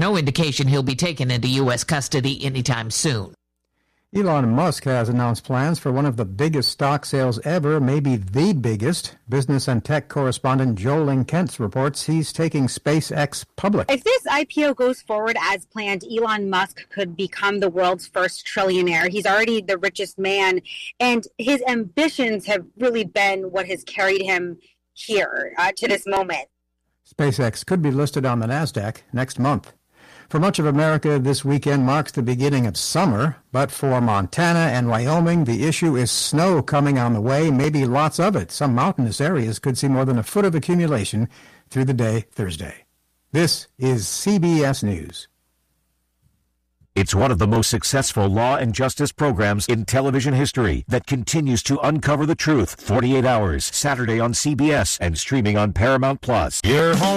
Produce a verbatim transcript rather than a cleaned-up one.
no indication he'll be taken into U S custody anytime soon. Elon Musk has announced plans for one of the biggest stock sales ever, maybe the biggest. Business and tech correspondent Joel Kentz reports he's taking SpaceX public. If this I P O goes forward as planned, Elon Musk could become the world's first trillionaire. He's already the richest man, and his ambitions have really been what has carried him here uh, to this moment. SpaceX could be listed on the NASDAQ next month. For much of America, this weekend marks the beginning of summer, but for Montana and Wyoming, the issue is snow coming on the way, maybe lots of it. Some mountainous areas could see more than a foot of accumulation through the day Thursday. This is C B S News. It's one of the most successful law and justice programs in television history that continues to uncover the truth forty-eight hours, Saturday on C B S and streaming on Paramount Plus. Your home